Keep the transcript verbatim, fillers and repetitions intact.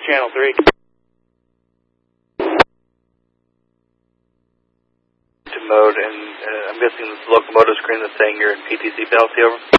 Channel three. To mode, and uh, I'm guessing this locomotive screen that's saying you're in P T C fallacy, over.